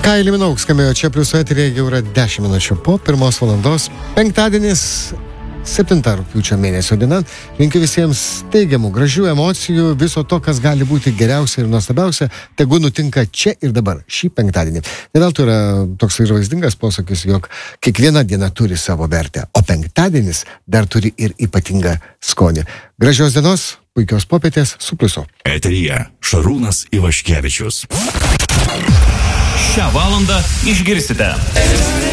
Kylie Minogue skambėjo čia pliuso eterėje, jau yra 10 minučių po 1 valandos. Penktadienis, 7 rugpjūčio mėnesio diena. Linkiu visiems teigiamų, gražių emocijų, viso to, kas gali būti geriausia ir nuostabiausia, tegu nutinka čia ir dabar, šį penktadienį. Ne veltui yra toks ir vaizdingas posakis, jog kiekviena diena turi savo vertę, o penktadienis dar turi ir ypatingą skonį. Gražios dienos, puikios popietės su pliusu. Eteryje Šarūnas Ivaškevičius. Šią valandą išgirsite.